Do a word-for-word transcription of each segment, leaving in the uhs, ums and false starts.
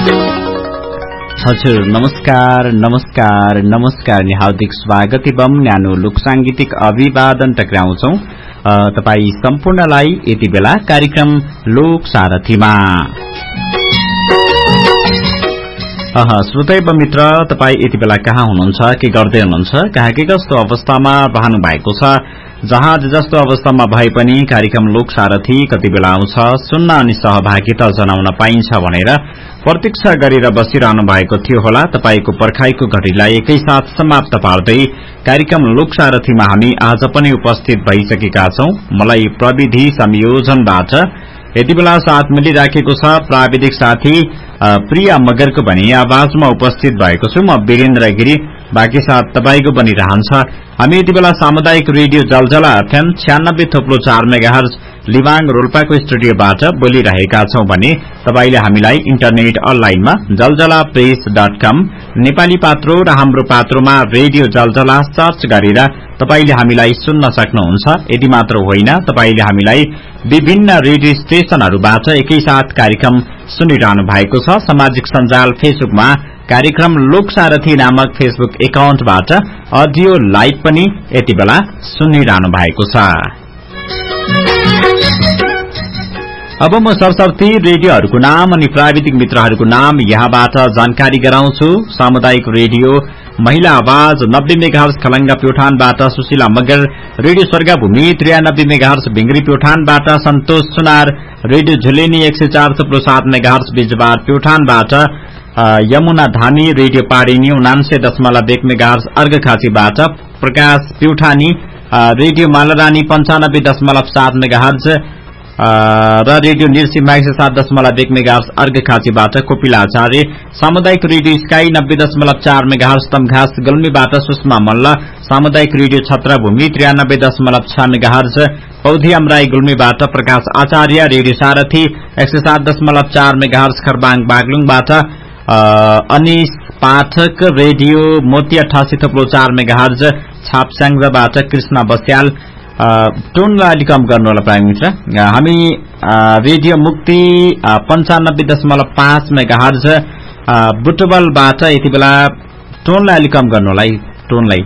हजुर नमस्कार नमस्कार नमस्कार नि हार्दिक स्वागत एवं न्यानो लोक सांगीतिक अभिवादन टक्राउँछौ तपाई सम्पूर्णलाई यति बेला कार्यक्रम लोक सारथीमा। अह श्रोता एवं मित्र तपाई यति बेला कहाँ हुनुहुन्छ, के गर्दै हुनुहुन्छ, कहाँ के कस्तो अवस्थामा रहनु भएको छ, जहाँ जस्तो अवस्थामा भए पनि कार्यक्रम लोक सारथी कति बेला आउँछ सुन्न अनि सहभागिता जनाउन पाइन्छ भनेर प्रतीक्षा गरेर बसिरहनु भएको थियो होला। तपाईको पर्खाइको घडीलाई एकैसाथ समाप्त पार्दै कार्यक्रम लोक सारथीमा हामी आज पनि उपस्थित भइसकेका छौं। मलाई प्रविधि संयोजनबाट यति बेला साथ मिलिराखेको छ प्राविधिक साथी प्रिया मगरको भने आवाजमा उपस्थित भएको छु म वीरेन्द्र गिरी। बाँकी साथ तपाईको बनिरहन्छ। हामी यति बेला सामुदायिक रेडियो जलजला एफएम छ्यानब्बे थोप्लो चार मेगाहर्ज लिबाङ रोल्पाको स्टुडियोबाट बोलिरहेका छौं भने तपाईले हामीलाई इन्टरनेट अनलाइनमा जलजला प्रेस डट कम नेपाली पात्रो र हाम्रो पात्रोमा रेडियो जलजला सर्च गरेर तपाईले हामीलाई सुन्न सक्नुहुन्छ। यति मात्र होइन, तपाईले हामीलाई विभिन्न रेडियो स्टेशनहरूबाट एकैसाथ कार्यक्रम सुनिरहनु भएको छ। सामाजिक सञ्जाल फेसबुकमा कार्यक्रम लोक सारथी नामक फेसबुक एकाउन्टबाट अडियो लाइभ पनि यति बेला सुनिरहनु भएको छ। अब म सरसर्ती रेडियोहरूको नाम अनि प्राविधिक मित्रहरूको नाम यहाँबाट जानकारी गराउँछु। सामुदायिक रेडियो महिला आवाज नब्बे megahertz Khalanga प्युठानबाट Sushila Magar, radio स्वर्गभूमि त्रियानब्बे megahertz भिंगरी प्युठानबाट सन्तोष सुनार, रेडियो झुलेनी एक सय चार थुप्रो सात मेगाहर्ज बिजबार प्युठानबाट यमुना धामी, रेडियो पाडिनी उनान्से दशमलव एक मेगाहर्ज अर्घखाँचीबाट प्रकाश प्युठानी, रेडियो मालरानी पञ्चानब्बे दशमलव सात मेगाहर्ज र रेडियो निर्सिम्हा एक सय सात दशमलव एक मेगाहर्ज अर्घखाँचीबाट कोपिलाचार्य, सामुदायिक रेडियो स्काई नब्बे दशमलव चार मेगाहर्ज तमघास गुल्मीबाट सुषमा मल्ल, सामुदायिक रेडियो छत्रभूमि त्रियानब्बे दशमलव छ मेगाहर्ज पौधी अमराई गुल्मीबाट प्रकाश आचार्य, रेडियो सारथी एक सय सात दशमलव चार मेगाहर्ज खरबाङ बागलुङबाट अनिश पाठक, रेडियो मोती अठासी थप्लो चार मेगाहर्ज छापस्याङबाट कृष्ण बस्याल। टोनलाई अलिक कम गर्नु होला प्राइम मित्र। हामी रेडियो मुक्ति पञ्चानब्बे दशमलव पाँच मेगाहर्ज बुटबलबाट यति बेला टोनलाई अलिक कम गर्नु होला है टोनलाई।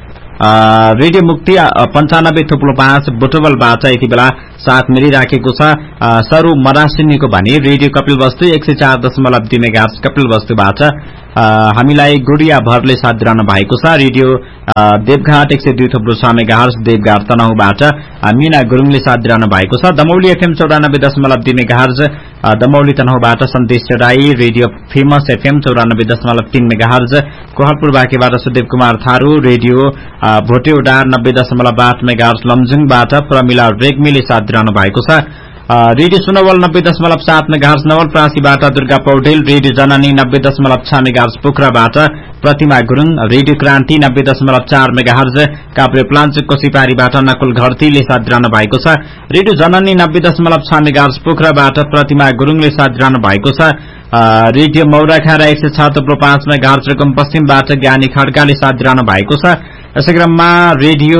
रेडियो मुक्ति पञ्चानब्बे थुप्लो पाँच बुटबलबाट यति बेला साथ मिलिराखेको छ। सरू मरासिनीको भने रेडियो कपिल वस्तु एक सय चार दशमलव दुई मेगाहर्ज कपिल वस्तुबाट हामीलाई गुडिया भरले साथ दिइरहनु भएको छ। रेडियो देवघाट एक सय दुई थुप्रो छ मेगाहर्ज देवघाट तनहुबाट मीना गुरुङले साथ दिइरहनु भएको छ। दमौली एफएम चौरानब्बे दशमलव दुई मेगाहर्ज दमौली तनहुबाट सन्देश चराई, रेडियो फेमस एफएम चौरानब्बे दशमलव तीन मेगाहर्ज कोहलपुर बाँकेबाट सुदेव कुमार थारू, रेडियो भोटेउडा नब्बे दशमलव आठ मेगाहर्ज लमजुङबाट प्रमिला रेग्मीले साथ दिइरहनु भएको छ। रेडियो सुनवल नब्बे दशमलव सात मेगाहर्ज नवलपरासीबाट दुर्गा पौडेल, रेडियो जननी नब्बे दशमलव छ मेगाहर्ज पोखराबाट प्रतिमा गुरुङ, रेडियो क्रान्ति नब्बे दशमलव चार मेगाहर्ज काभ्रे प्लान्चोकको सिपारीबाट नकुल घरतीले साथ दिइरहनु भएको छ। रेडियो जननी नब्बे दशमलव छ मेगाहर्ज पोखराबाट प्रतिमा गुरुङले साथ दिइरहनु भएको छ। रेडियो मौराखारा एक सय छ थुप्रो पाँच मेगाहर्ज रुकुम पश्चिमबाट ज्ञानी खड्काले साथ दिइरहनु भएको छ। यसै क्रममा रेडियो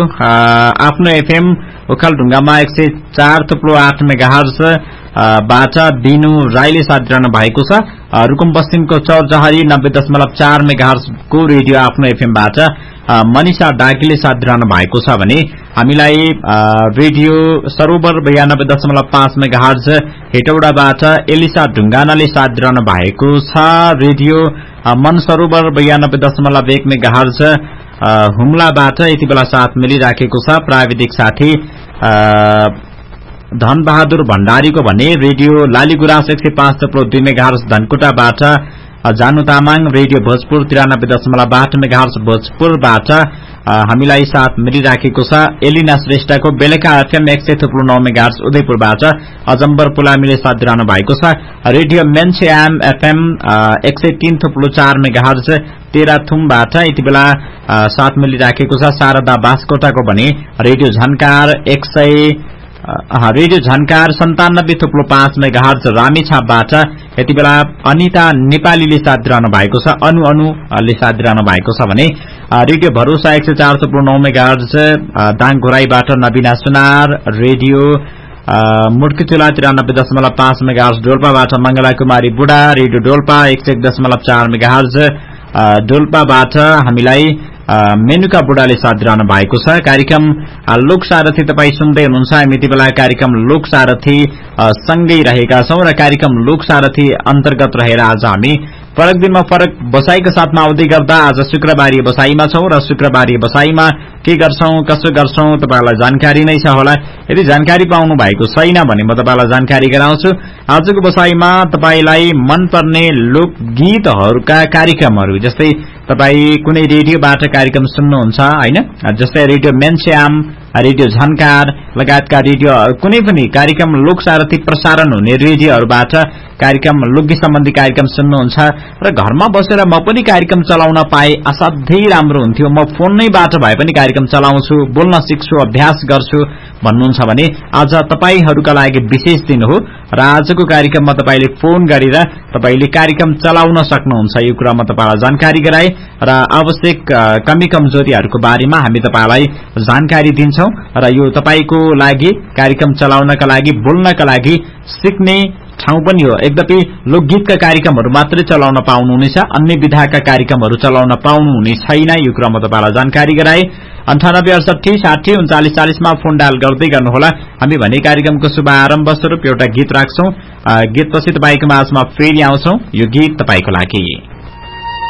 आफ्नो एफएम ओखलढुङ्गामा एक सय चार थुप्रो आठ मेगाहर्ज बाट दिनु राईले साथ दिइरहनु भएको छ। रुकुम पश्चिमको चौरजहरी नब्बे दशमलव चार मेगाहर्जको रेडियो आफ्नो एफएमबाट मनिषा डाकीले साथ दिइरहनु भएको छ भने हामीलाई रेडियो सरोवर बयानब्बे दशमलव पाँच मेगाहर्ज हेटौडाबाट एलिसा ढुङ्गानाले साथ दिइरहनु भएको छ। रेडियो मन सरोवर बयानब्बे दशमलव एक मेगाहर्ज हुम्लाबाट यति बेला साथ मिलिराखेको छ। प्राविधिक साथी धनबहादुर भण्डारीको भने रेडियो लालीगुराँस एक सय पाँच थप्लो दुई मेगाहर्ज धनकुटाबाट जानु तामाङ, रेडियो भोजपुर त्रियानब्बे दशमलव आठ मेगाहर्ज भोजपुरबाट हामीलाई साथ मिलिराखेको छ। एलिना श्रेष्ठको बेलका एफएम एक सय थुप्रो नौ मेगाहर्ज उदयपुरबाट अजम्बर पुलामीले साथ दिइरहनु भएको छ। रेडियो मेन्सेआम एफएम एक सय तीन थुप्रो चार मेगाहर्ज तेह्रथुमबाट यति बेला साथ मिलिराखेको छ। शारदा बासकोटाको भने रेडियो झन्कार एक सय रेडियो झन्कार सन्तानब्बे थुप्रो पाँच मेगाहर्ज रामेछापबाट यति बेला अनिता नेपालीले साथ दिइरहनु भएको छ। अनु अनुले साथ दिइरहनु भएको छ भने रेडियो भरोसा एक सय चार थुप्रो नौ मेगाहर्ज दाङघोराईबाट नवीना सुनार, रेडियो मुटकी चुला तिरानब्बे दशमलव पाँच मेगाहर्ज डोल्पाबाट मंगला कुमारी बुढा रेडियो डोल्पा एक सय एक दशमलव चार मेगाहर्ज डोल्पाबाट हामीलाई मेनुका बुढाले साथ दिइरहनु भएको छ। कार्यक्रम लोक सारथी तपाईँ सुन्दै हुनुहुन्छ। हामी यति बेला कार्यक्रम लोक सारथी सँगै रहेका छौं र कार्यक्रम लोक सारथी अन्तर्गत रहेर आज हामी फरक दिनमा फरक बसाईको साथमा आउँदै गर्दा आज शुक्रबारी बसाईमा छौं र शुक्रबारी बसाईमा के गर्छौं कसो गर्छौं तपाईलाई जानकारी नै छ होला। यदि जानकारी पाउनु भएको छैन भने म तपाईलाई जानकारी गराउँछु। आजको बसाईमा तपाईलाई मनपर्ने लोकगीतहरूका कार्यक्रमहरू, जस्तै तपाई कुनै रेडियोबाट कार्यक्रम सुन्नुहुन्छ हैन, जस्तै रेडियो मेनस्याम, रेडियो झन्कार लगायतका रेडियो कुनै पनि कार्यक्रम लोक सारथी प्रसारण हुने रेडियोहरूबाट कार्यक्रम लोकगीत सम्बन्धी कार्यक्रम सुन्नुहुन्छ र घरमा बसेर म पनि कार्यक्रम चलाउन पाए असाध्यै राम्रो हुन्थ्यो, म फोनैबाट भए पनि कार्यक्रम चलाउँछु, बोल्न सिक्छु, अभ्यास गर्छु भन्नुहुन्छ भने आज तपाईहरूका लागि विशेष दिन हो र आजको कार्यक्रममा तपाईले फोन गरेर तपाईले कार्यक्रम चलाउन सक्नुहुन्छ। यो कुरा म तपाईलाई जानकारी गराए र आवश्यक कमी कमजोरीहरूको बारेमा हामी तपाईलाई जानकारी दिन्छौं र यो तपाईको लागि कार्यक्रम चलाउनका लागि बोल्नका लागि सिक्ने ठाउँ पनि हो। यद्यपि लोकगीतका कार्यक्रमहरू मात्रै चलाउन पाउनुहुनेछ, अन्य विधाका कार्यक्रमहरू चलाउन पाउनुहुने छैन। यो कुरा म तपाईलाई जानकारी गराए। अन्ठानब्बे अडसठी साठी उन्चालिस चालिसमा फोन डायल गर्दै गर्नुहोला। हामी भने कार्यक्रमको शुभारम्भ स्वरूप एउटा गीत राख्छौं। गीतपछि तपाईको माझमा फेरि आउँछौं। यो गीत तपाईको लागि।